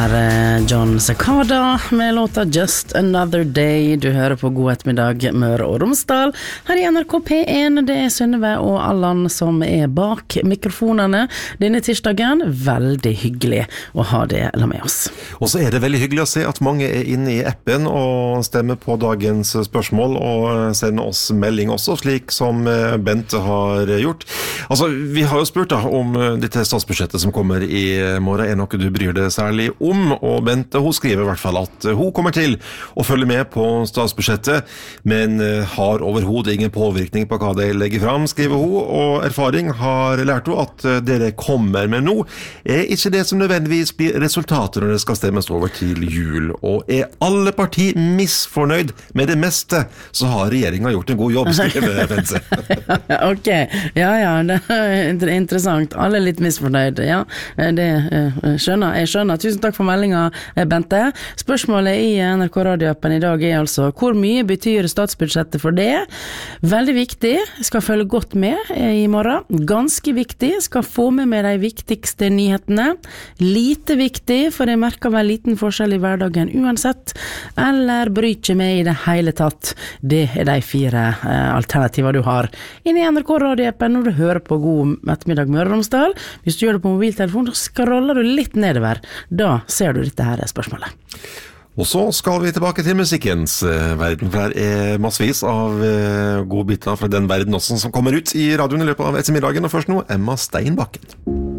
John Cicada med låta Just Another Day. Du hører på God ettermiddag Møre og Romsdal her i NRK P1. Det Synnøve og Allan som bak mikrofonene denne tirsdagen. Veldig hyggelig å ha det med oss. Og så det veldig hyggelig å se at mange inne i appen og stemmer på dagens spørsmål og sender oss melding også, slik som Bente har gjort. Altså, vi har jo spurt da om dette statsbudsjettet som kommer i morgen noe du bryr deg særlig om, og Bente hun skriver i hvert fall at hun kommer til å følge med på statsbudsjettet, men har overhodet ingen påvirkning på hva de legger fram, skriver hun, og erfaring har lært hun at dere kommer med nå ikke det som nødvendigvis blir resultater når det skal stemmes over til jul, og alle parti misfornøyd med det meste, så har regjeringen gjort en god jobb, skriver Bente. Ok, ja, det interessant. Alle litt misfornøyd, ja, det skjønner. Jeg skjønner. Tusen takk for meldinga, Bente. Spørsmålet i NRK radioappen i dag altså, hvor mye betyr statsbudsjettet for det? Veldig viktig, skal følge godt med i morgen. Ganske viktig, skal få med de viktigste nyhetene. Lite viktig, for jeg merker vel liten forskjell i hverdagen uansett, eller bryr ikke med i det hele tatt. Det de 4 alternativer du har inne i NRK radioappen når du hører på God ettermiddag Møre og Romsdal. Hvis du gjør det på mobiltelefon, så scroller du litt nedover. Da ser du dette her spørsmålet. Og så skal vi tilbake til musikkens verden, for det massevis av godbiter fra den verden også som kommer ut i radioen i løpet av ettermiddagen, og først nå Emma Steinbakken.